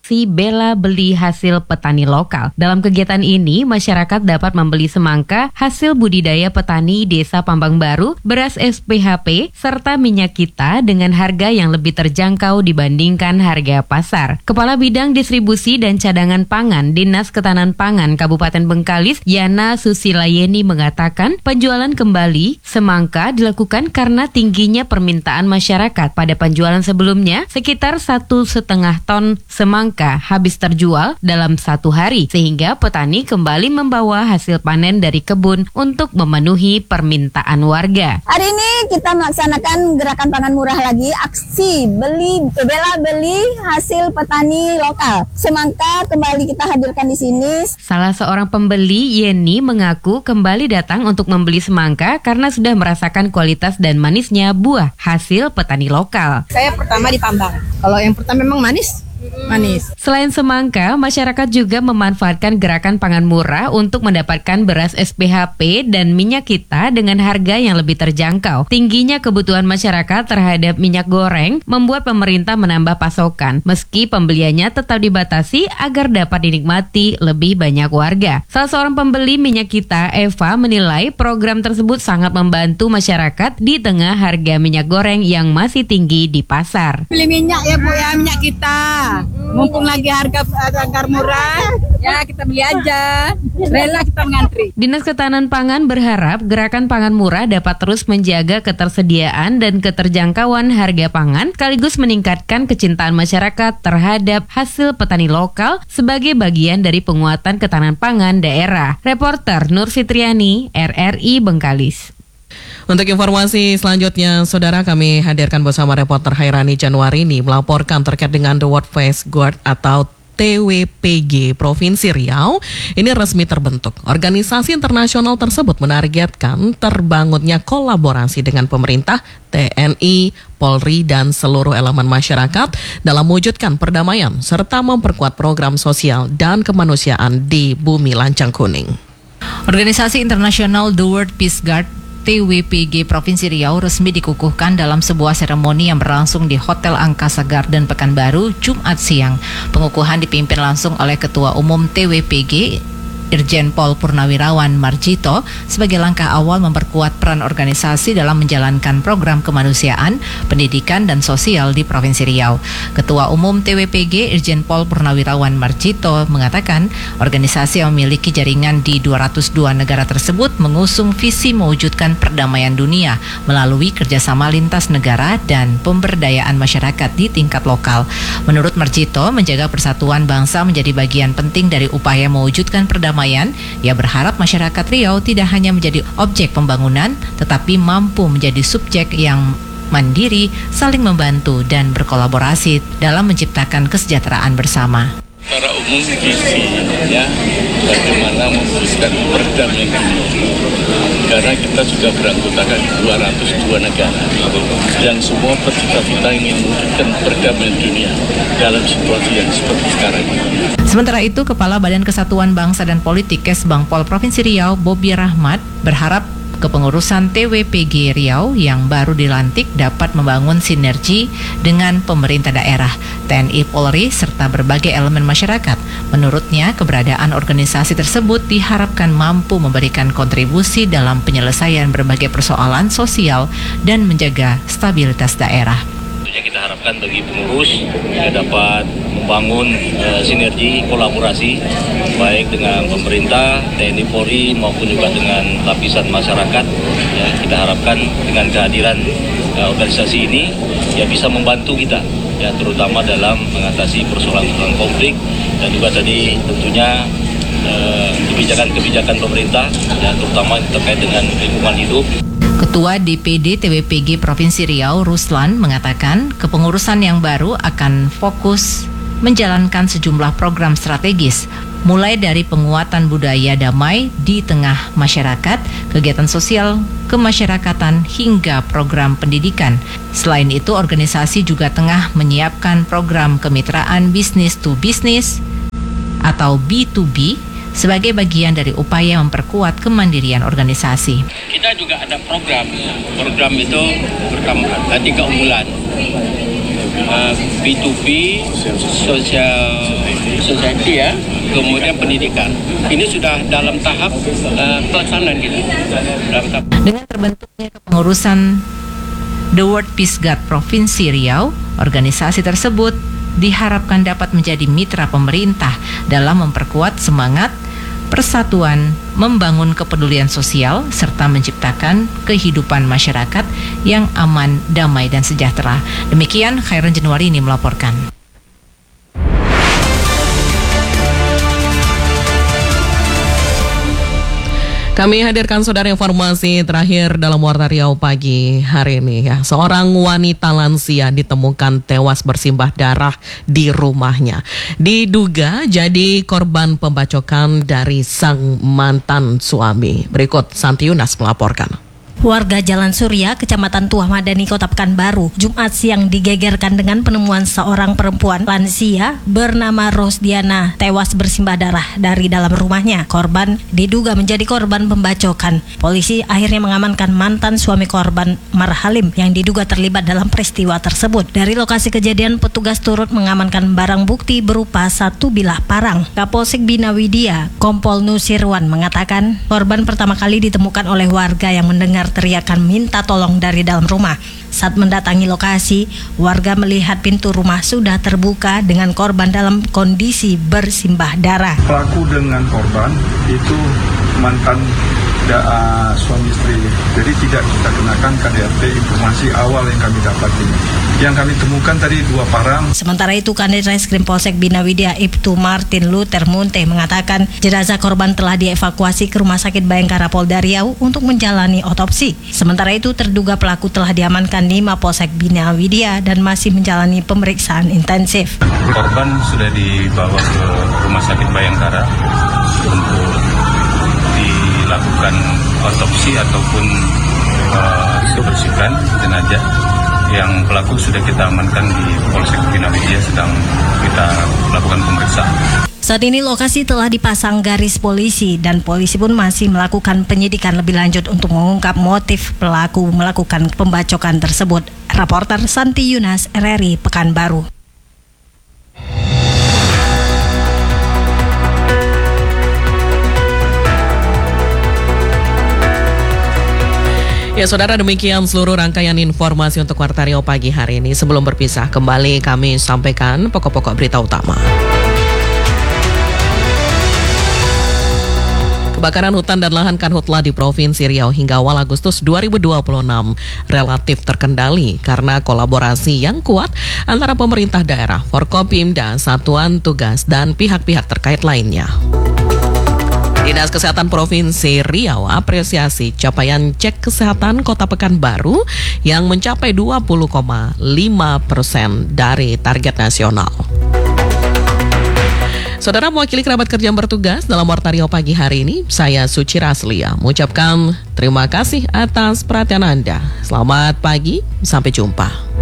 Bela beli hasil petani lokal. Dalam kegiatan ini, masyarakat dapat membeli semangka hasil budidaya petani Desa Pambang Baru, beras SPHP, serta minyak kita dengan harga yang lebih terjangkau dibandingkan harga pasar. Kepala Bidang Distribusi dan Cadangan Pangan Dinas Ketahanan Pangan Kabupaten Bengkalis, Yana Susilayeni mengatakan penjualan kembali semangka dilakukan karena tingginya permintaan masyarakat. Pada penjualan sebelumnya, sekitar 1,5 ton semangka habis terjual dalam satu hari, sehingga petani kembali membawa hasil panen dari kebun untuk memenuhi permintaan warga. Hari ini kita melaksanakan gerakan pangan murah lagi, aksi bela beli hasil petani lokal. Semangka kembali kita hadirkan di sini. Salah seorang pembeli, Yeni, mengaku kembali datang untuk membeli semangka karena sudah merasakan kualitas dan manisnya buah hasil petani lokal. Saya pertama di Pambang. Kalau yang pertama memang manis. Selain semangka, masyarakat juga memanfaatkan gerakan pangan murah untuk mendapatkan beras SPHP dan minyak kita dengan harga yang lebih terjangkau. Tingginya kebutuhan masyarakat terhadap minyak goreng membuat pemerintah menambah pasokan, meski pembeliannya tetap dibatasi agar dapat dinikmati lebih banyak warga. Salah seorang pembeli minyak kita, Eva, menilai program tersebut sangat membantu masyarakat di tengah harga minyak goreng yang masih tinggi di pasar. Beli minyak ya Bu ya, minyak kita. Mumpung lagi harga murah, ya kita beli aja. Rela kita mengantri. Dinas Ketahanan Pangan berharap gerakan pangan murah dapat terus menjaga ketersediaan dan keterjangkauan harga pangan, sekaligus meningkatkan kecintaan masyarakat terhadap hasil petani lokal sebagai bagian dari penguatan ketahanan pangan daerah. Reporter Nur Fitriani, RRI Bengkalis. Untuk informasi selanjutnya, saudara, kami hadirkan bersama reporter Hairani Januarini melaporkan terkait dengan The World Face Guard atau TWPG Provinsi Riau. Ini resmi terbentuk. Organisasi internasional tersebut menargetkan terbangunnya kolaborasi dengan pemerintah, TNI, Polri, dan seluruh elemen masyarakat dalam mewujudkan perdamaian serta memperkuat program sosial dan kemanusiaan di bumi lancang kuning. Organisasi internasional The World Peace Guard TWPG Provinsi Riau resmi dikukuhkan dalam sebuah seremoni yang berlangsung di Hotel Angkasa Garden Pekanbaru Jumat siang. Pengukuhan dipimpin langsung oleh Ketua Umum TWPG Irjen Pol Purnawirawan Marjito sebagai langkah awal memperkuat peran organisasi dalam menjalankan program kemanusiaan, pendidikan, dan sosial di Provinsi Riau. Ketua Umum TWPG Irjen Pol Purnawirawan Marjito mengatakan organisasi yang memiliki jaringan di 202 negara tersebut mengusung visi mewujudkan perdamaian dunia melalui kerjasama lintas negara dan pemberdayaan masyarakat di tingkat lokal. Menurut Marjito, menjaga persatuan bangsa menjadi bagian penting dari upaya mewujudkan perdamaian. Ia berharap masyarakat Riau tidak hanya menjadi objek pembangunan, tetapi mampu menjadi subjek yang mandiri, saling membantu, dan berkolaborasi dalam menciptakan kesejahteraan bersama. Secara umum visinya bagaimana mewujudkan perdamaian karena kita sudah beranggotakan 202 negara yang semua bercita-cita ingin mewujudkan perdamaian dunia dalam situasi yang seperti sekarang ini. Sementara itu, Kepala Badan Kesatuan Bangsa dan Politik Kesbangpol Provinsi Riau, Bobi Rahmat, berharap kepengurusan TWPG Riau yang baru dilantik dapat membangun sinergi dengan pemerintah daerah, TNI, Polri, serta berbagai elemen masyarakat. Menurutnya, keberadaan organisasi tersebut diharapkan mampu memberikan kontribusi dalam penyelesaian berbagai persoalan sosial dan menjaga stabilitas daerah. Kita harapkan bagi pengurus ya dapat membangun sinergi kolaborasi baik dengan pemerintah, TNI, Polri maupun juga dengan lapisan masyarakat. Ya, kita harapkan dengan kehadiran organisasi ini ya bisa membantu kita ya terutama dalam mengatasi persoalan-persoalan konflik dan juga tadi tentunya kebijakan-kebijakan pemerintah ya terutama terkait dengan lingkungan hidup. Ketua DPD TWPG Provinsi Riau, Ruslan, mengatakan kepengurusan yang baru akan fokus menjalankan sejumlah program strategis, mulai dari penguatan budaya damai di tengah masyarakat, kegiatan sosial kemasyarakatan, hingga program pendidikan. Selain itu, organisasi juga tengah menyiapkan program kemitraan bisnis to bisnis atau B2B sebagai bagian dari upaya memperkuat kemandirian organisasi. Kita juga ada program itu bertambah 3 unggulan. B2B, society ya, kemudian pendidikan. Ini sudah dalam tahap pelaksanaan kita. Dengan terbentuknya kepengurusan The World Peace Guard Provinsi Riau, organisasi tersebut diharapkan dapat menjadi mitra pemerintah dalam memperkuat semangat persatuan, membangun kepedulian sosial, serta menciptakan kehidupan masyarakat yang aman, damai, dan sejahtera. Demikian Khairan Januari ini melaporkan. Kami hadirkan saudara informasi terakhir dalam Warta Riau pagi hari ini ya. Seorang wanita lansia ditemukan tewas bersimbah darah di rumahnya. Diduga jadi korban pembacokan dari sang mantan suami. Berikut Santi Yunas melaporkan. Warga Jalan Surya, Kecamatan Tuah Madani, Kota Pekanbaru, Jumat siang digegerkan dengan penemuan seorang perempuan lansia bernama Rosdiana tewas bersimbah darah dari dalam rumahnya. Korban diduga menjadi korban pembacokan. Polisi akhirnya mengamankan mantan suami korban, Marhalim, yang diduga terlibat dalam peristiwa tersebut. Dari lokasi kejadian, petugas turut mengamankan barang bukti berupa 1 bilah parang. Kapolsek Bina Widya, Kompol Nusirwan, mengatakan korban pertama kali ditemukan oleh warga yang mendengar teriakan minta tolong dari dalam rumah. Saat mendatangi lokasi, warga melihat pintu rumah sudah terbuka dengan korban dalam kondisi bersimbah darah. Pelaku dengan korban itu mantan suami istri. Jadi tidak kita kenakan KDRT informasi awal yang kami dapat ini. Yang kami temukan tadi 2 parang. Sementara itu, Kanit Reskrim Polsek Bina Widya Ibtu Martin Luther Munte mengatakan jenazah korban telah dievakuasi ke Rumah Sakit Bayangkara Polda Riau untuk menjalani otopsi. Sementara itu, terduga pelaku telah diamankan di Mapolsek Bina Widya dan masih menjalani pemeriksaan intensif. Korban sudah dibawa ke Rumah Sakit Bayangkara untuk dilakukan otopsi ataupun dibersihkan jenazah. Yang pelaku sudah kita amankan di Polsek Bina Widya, sedang kita lakukan pemeriksaan. Saat ini lokasi telah dipasang garis polisi dan polisi pun masih melakukan penyidikan lebih lanjut untuk mengungkap motif pelaku melakukan pembacokan tersebut. Raporter Santi Yunas, RRI Pekanbaru. Ya saudara, demikian seluruh rangkaian informasi untuk Warta Riau pagi hari ini. Sebelum berpisah, kembali kami sampaikan pokok-pokok berita utama. Kebakaran hutan dan lahan karhutla di Provinsi Riau hingga awal Agustus 2026 relatif terkendali karena kolaborasi yang kuat antara pemerintah daerah, Forkopimda, satuan tugas, dan pihak-pihak terkait lainnya. Dinas Kesehatan Provinsi Riau apresiasi capaian cek kesehatan Kota Pekanbaru yang mencapai 20,5% dari target nasional. Saudara, mewakili kerabat kerja yang bertugas dalam Warta Riau pagi hari ini, saya Suci Raslia mengucapkan terima kasih atas perhatian Anda. Selamat pagi, sampai jumpa.